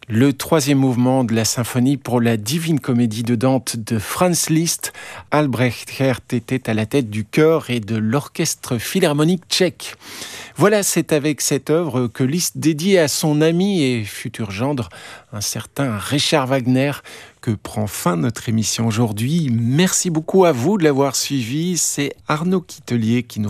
Le troisième mouvement de la symphonie pour la Divine Comédie de Dante de Franz Liszt. Albrecht Herth était à la tête du chœur et de l'orchestre philharmonique tchèque. Voilà, c'est avec cette œuvre que Liszt dédie à son ami et futur gendre, un certain Richard Wagner, que prend fin notre émission aujourd'hui. Merci beaucoup à vous de l'avoir suivi. C'est Arnaud Quitelier qui nous